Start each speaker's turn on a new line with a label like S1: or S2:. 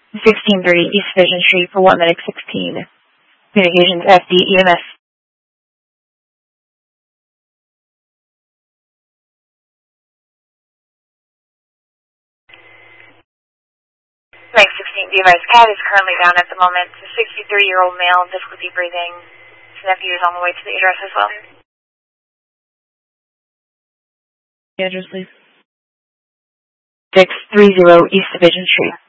S1: 1630 East Division Street for 1 Medic 16. Communications FD EMS.
S2: Medic 16 device CAT is currently down at the moment. A 63-year-old male, difficulty breathing. His nephew is on the way to the address as well.
S1: The address, please. 630 East Division Street.